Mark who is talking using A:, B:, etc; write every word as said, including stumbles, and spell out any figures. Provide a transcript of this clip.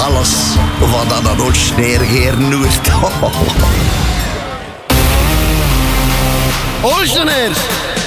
A: alles wat dat dan ook sneergeer noert. Oostenaars!